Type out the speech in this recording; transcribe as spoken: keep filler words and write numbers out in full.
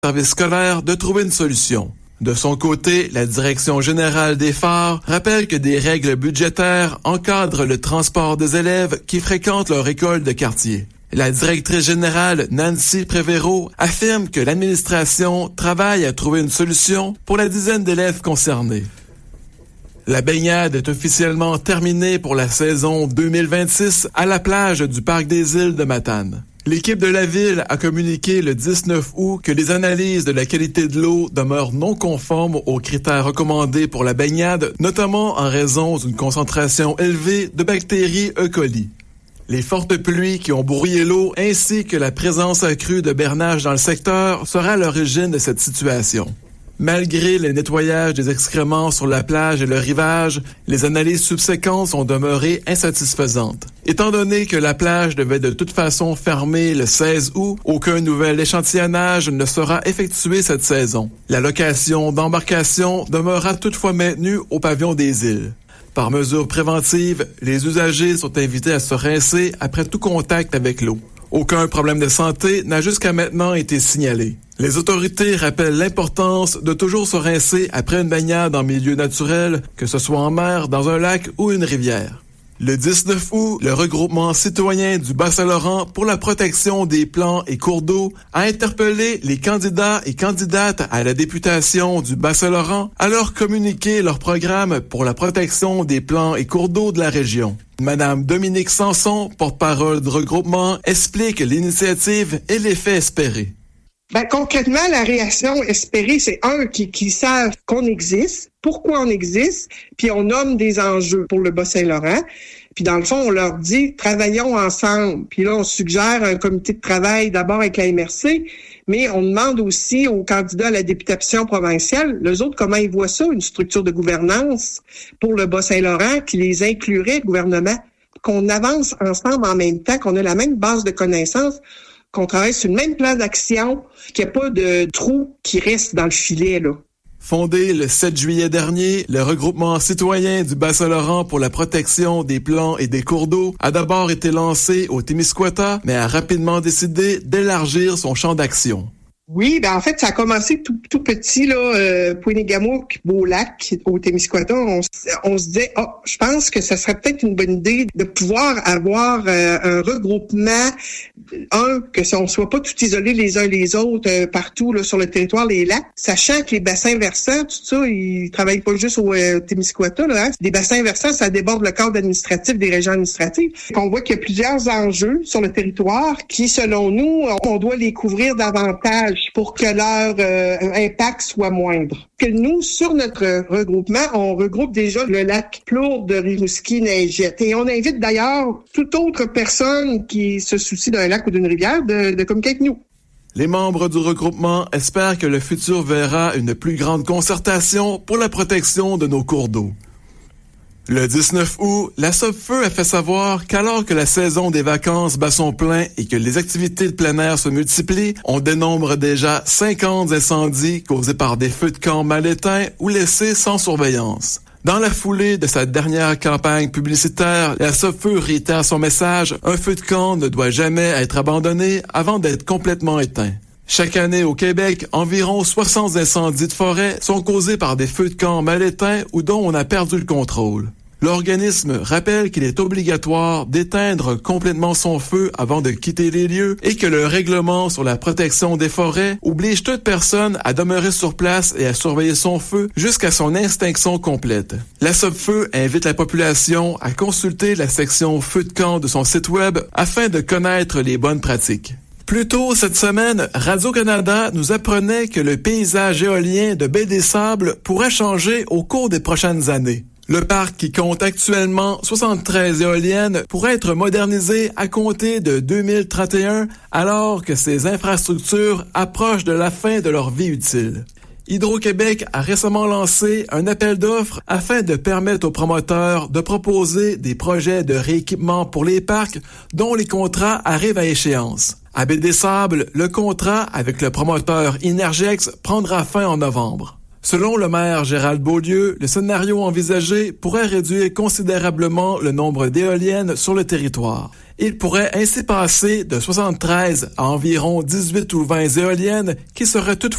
service scolaire de trouver une solution. De son côté, la Direction générale des phares rappelle que des règles budgétaires encadrent le transport des élèves qui fréquentent leur école de quartier. La directrice générale, Nancy Prévéraud, affirme que l'administration travaille à trouver une solution pour la dizaine d'élèves concernés. La baignade est officiellement terminée pour la saison deux mille vingt-six à la plage du Parc des Îles de Matane. L'équipe de la ville a communiqué le dix-neuf août que les analyses de la qualité de l'eau demeurent non conformes aux critères recommandés pour la baignade, notamment en raison d'une concentration élevée de bactéries E. coli. Les fortes pluies qui ont brouillé l'eau ainsi que la présence accrue de bernages dans le secteur sera à l'origine de cette situation. Malgré le nettoyage des excréments sur la plage et le rivage, les analyses subséquentes sont demeurées insatisfaisantes. Étant donné que la plage devait de toute façon fermer le seize août, aucun nouvel échantillonnage ne sera effectué cette saison. La location d'embarcation demeurera toutefois maintenue au pavillon des îles. Par mesure préventive, les usagers sont invités à se rincer après tout contact avec l'eau. Aucun problème de santé n'a jusqu'à maintenant été signalé. Les autorités rappellent l'importance de toujours se rincer après une baignade en milieu naturel, que ce soit en mer, dans un lac ou une rivière. Le dix-neuf août, le regroupement citoyen du Bas-Saint-Laurent pour la protection des plans et cours d'eau a interpellé les candidats et candidates à la députation du Bas-Saint-Laurent à leur communiquer leur programme pour la protection des plans et cours d'eau de la région. Madame Dominique Sanson, porte-parole du regroupement, explique l'initiative et l'effet espéré. Ben, concrètement, la réaction espérée, c'est un, qui, qui savent qu'on existe, pourquoi on existe, puis on nomme des enjeux pour le Bas-Saint-Laurent. Puis dans le fond, on leur dit, travaillons ensemble. Puis là, on suggère un comité de travail d'abord avec la M R C, mais on demande aussi aux candidats à la députation provinciale, les autres, comment ils voient ça, une structure de gouvernance pour le Bas-Saint-Laurent qui les inclurait, le gouvernement, qu'on avance ensemble en même temps, qu'on a la même base de connaissances, qu'on travaille sur le même plan d'action, qu'il n'y a pas de trou qui reste dans le filet, là. Fondé le sept juillet dernier, le regroupement citoyen du Bas-Saint-Laurent pour la protection des plans et des cours d'eau a d'abord été lancé au Témiscouata, mais a rapidement décidé d'élargir son champ d'action. Oui, ben en fait, ça a commencé tout, tout petit, là, euh, Pointe-Gamouk, Beau-Lac, au Témiscouata. On, on se disait, oh, je pense que ça serait peut-être une bonne idée de pouvoir avoir euh, un regroupement, un, que si on soit pas tout isolés les uns les autres euh, partout là sur le territoire, les lacs, sachant que les bassins versants, tout ça, ils travaillent pas juste au euh, Témiscouata, là. Hein. Des bassins versants, ça déborde le cadre administratif des régions administratives. On voit qu'il y a plusieurs enjeux sur le territoire qui, selon nous, on doit les couvrir davantage pour que leur euh, impact soit moindre. Que nous, sur notre regroupement, on regroupe déjà le lac Plourde de Rimouski-Neigette. Et on invite d'ailleurs toute autre personne qui se soucie d'un lac ou d'une rivière de, de communiquer avec nous. Les membres du regroupement espèrent que le futur verra une plus grande concertation pour la protection de nos cours d'eau. Le dix-neuf août, la Sopfeu a fait savoir qu'alors que la saison des vacances bat son plein et que les activités de plein air se multiplient, on dénombre déjà cinquante incendies causés par des feux de camp mal éteints ou laissés sans surveillance. Dans la foulée de sa dernière campagne publicitaire, la Sopfeu réitère son message « Un feu de camp ne doit jamais être abandonné avant d'être complètement éteint ». Chaque année au Québec, environ soixante incendies de forêt sont causés par des feux de camp mal éteints ou dont on a perdu le contrôle. L'organisme rappelle qu'il est obligatoire d'éteindre complètement son feu avant de quitter les lieux et que le règlement sur la protection des forêts oblige toute personne à demeurer sur place et à surveiller son feu jusqu'à son extinction complète. La Sopfeu invite la population à consulter la section feu de camp de son site web afin de connaître les bonnes pratiques. Plus tôt cette semaine, Radio-Canada nous apprenait que le paysage éolien de Baie-des-Sables pourrait changer au cours des prochaines années. Le parc, qui compte actuellement soixante-treize éoliennes, pourrait être modernisé à compter de deux mille trente et un, alors que ces infrastructures approchent de la fin de leur vie utile. Hydro-Québec a récemment lancé un appel d'offres afin de permettre aux promoteurs de proposer des projets de rééquipement pour les parcs dont les contrats arrivent à échéance. À Baie-des-Sables, le contrat avec le promoteur Inergex prendra fin en novembre. Selon le maire Gérald Beaulieu, le scénario envisagé pourrait réduire considérablement le nombre d'éoliennes sur le territoire. Il pourrait ainsi passer de soixante-treize à environ dix-huit ou vingt éoliennes qui seraient toutefois